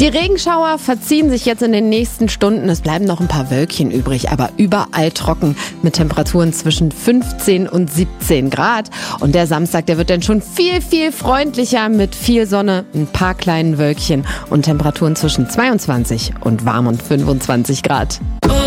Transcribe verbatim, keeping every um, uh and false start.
Die Regenschauer verziehen sich jetzt in den nächsten Stunden. Es bleiben noch ein paar Wölkchen übrig, aber überall trocken mit Temperaturen zwischen fünfzehn und siebzehn Grad. Und der Samstag, der wird dann schon viel, viel freundlicher mit viel Sonne, ein paar kleinen Wölkchen und Temperaturen zwischen zweiundzwanzig und warm und fünfundzwanzig Grad. Oh.